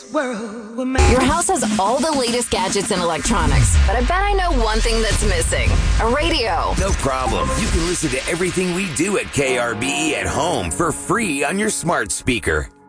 world were made. Your house has all the latest gadgets and electronics, but I bet I know one thing that's missing. A radio. No problem. You can listen to everything we do at KRBE at home for free on your smart speaker.